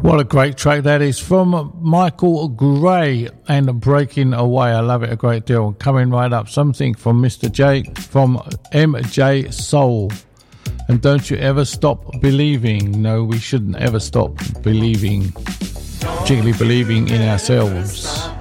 What a great track that is from Michael Gray and Breaking Away. I love it a great deal. Coming right up, something from Mr. J, from MJ Soul. And don't you ever stop believing. No, we shouldn't ever stop believing, particularly believing in ourselves.